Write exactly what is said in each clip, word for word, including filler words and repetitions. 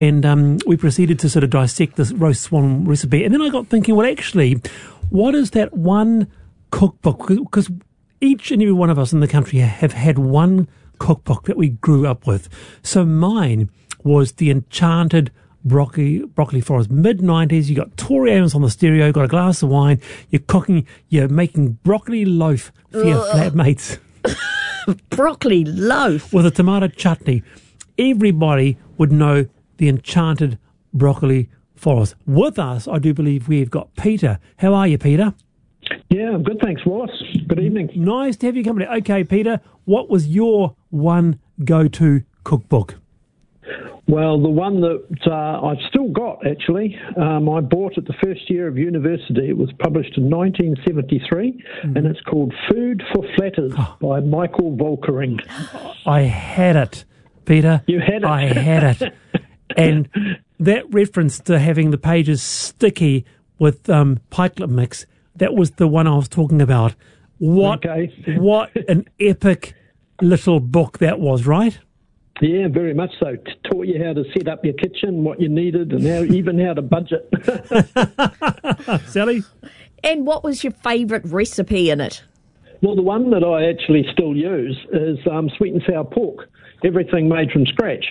And um, we proceeded to sort of dissect this roast swan recipe. And then I got thinking, well, actually, what is that one cookbook? Because each and every one of us in the country have had one cookbook that we grew up with. So mine was The Enchanted Broccoli Broccoli Forest. mid nineties, you got Tori Amos on the stereo, got a glass of wine, you're cooking, you're making broccoli loaf for your flatmates. Broccoli loaf? With a tomato chutney. Everybody would know The Enchanted Broccoli Forest. With us, I do believe we've got Peter. How are you, Peter? Yeah, I'm good, thanks, Wallace. Good evening. Nice to have you company. Okay, Peter, what was your one go-to cookbook? Well, the one that uh, I've still got, actually, um, I bought it the first year of university. It was published in nineteen seventy-three, mm. and it's called Food for Flatters oh. by Michael Volkering. I had it, Peter. You had it? I had it. And that reference to having the pages sticky with um, pikelet mix, that was the one I was talking about. What, okay. what an epic little book that was, right? Yeah, very much so. T- taught you how to set up your kitchen, what you needed, and how, even how to budget. Sally? And what was your favourite recipe in it? Well, the one that I actually still use is um, sweet and sour pork. Everything made from scratch.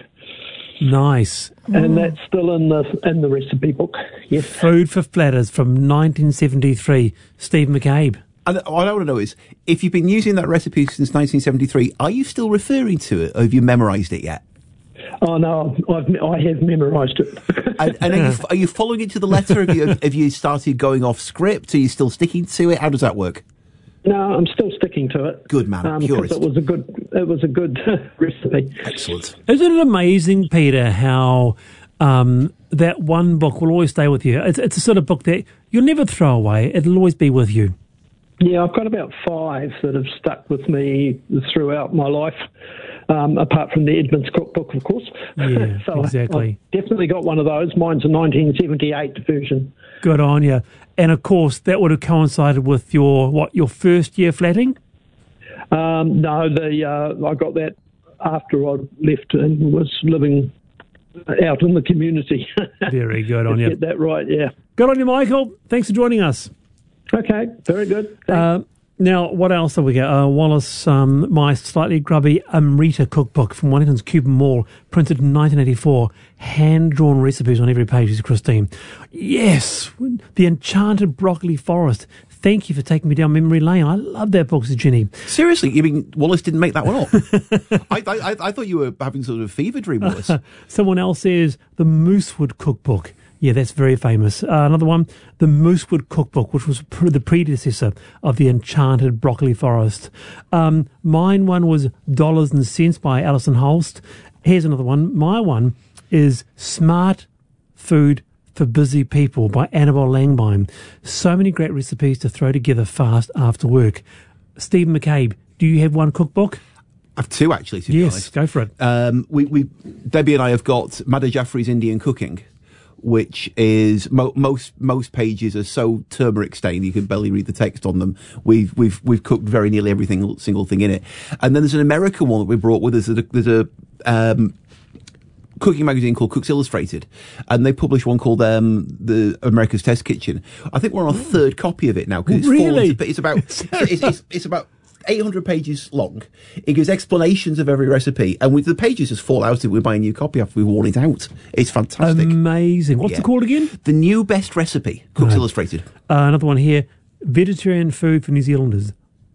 Nice. And that's still in the in the recipe book. Yes. Food for Flatters from nineteen seventy-three. Steve McCabe. And what I want to know is, if you've been using that recipe since nineteen seventy-three, are you still referring to it, or have you memorised it yet? Oh, no, I've, I have memorised it. and and are, you, are you following it to the letter? Have you, have you started going off script? Are you still sticking to it? How does that work? No, I'm still sticking to it. Good man, um, purist. It was a good, it was a good recipe. Excellent. Isn't it amazing, Peter, how um, that one book will always stay with you? It's, it's a sort of book that you'll never throw away. It'll always be with you. Yeah, I've got about five that have stuck with me throughout my life, um, apart from the Edmonds Cookbook, of course. Yeah, so exactly. I, I've definitely got one of those. Mine's a nineteen seventy-eight version. Good on you. And, of course, that would have coincided with your, what, your first year flatting? Um, no, the uh, I got that after I left and was living out in the community. Very good on you. Get that right, yeah. Good on you, Michael. Thanks for joining us. Okay, very good. Uh, now, what else have we got? Uh, Wallace, um, my slightly grubby Amrita cookbook from Wellington's Cuban Mall, printed in nineteen eighty-four. Hand-drawn recipes on every page, is Christine. Yes, The Enchanted Broccoli Forest. Thank you for taking me down memory lane. I love that book, Jenny. Seriously, you mean Wallace didn't make that one up? I, I, I thought you were having sort of a fever dream, Wallace. Someone else says The Moosewood Cookbook. Yeah, that's very famous. Uh, another one, The Moosewood Cookbook, which was pr- the predecessor of The Enchanted Broccoli Forest. Um, mine one was Dollars and Cents by Alison Holst. Here's another one. My one is Smart Food for Busy People by Annabelle Langbein. So many great recipes to throw together fast after work. Steve McCabe, do you have one cookbook? I have two, actually, to be yes, honest. Go for it. Um, we, we, Debbie and I have got Madhur Jaffrey's Indian Cooking, which is mo- most most pages are so turmeric stained you can barely read the text on them. We've we've we've cooked very nearly every single, single thing in it. And then there's an American one that we brought with us. There's a, there's a um, cooking magazine called Cooks Illustrated, and they publish one called um, the America's Test Kitchen. I think we're on a third copy of it now because it's really? It's about it's, it's, it's about eight hundred pages long. It gives explanations of every recipe, and with the pages just fall out if we buy a new copy after we've worn it out. It's fantastic. Amazing. What's Yeah. it called again? The New Best Recipe, Cooks Right. Illustrated. Uh, another one here, Vegetarian Food for New Zealanders.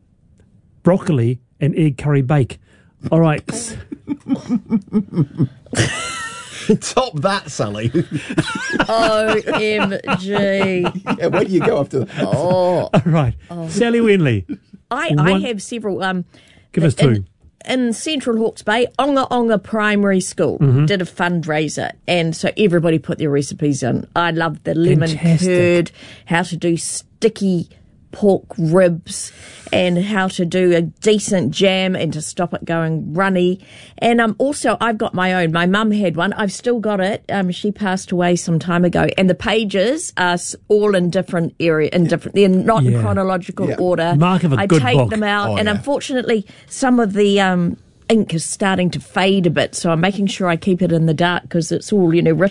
Broccoli and egg curry bake. All right. Top that, Sally. O M G. Yeah, where do you go after that? Oh. All right. Oh. Sally Wenley. I, One- I have several. Um, Give us two. In, in Central Hawke's Bay, Onga Onga Primary School Mm-hmm. did a fundraiser, and so everybody put their recipes in. I love the lemon Fantastic. curd, how to do sticky pork ribs, and how to do a decent jam and to stop it going runny. And um, also, I've got my own. My mum had one. I've still got it. Um, she passed away some time ago. And the pages are s- all in different area, in different. They're not Yeah. in chronological Yeah. order. Mark of a I good take book. them out, Oh, and yeah. unfortunately, some of the um, ink is starting to fade a bit. So I'm making sure I keep it in the dark because it's all, you know, written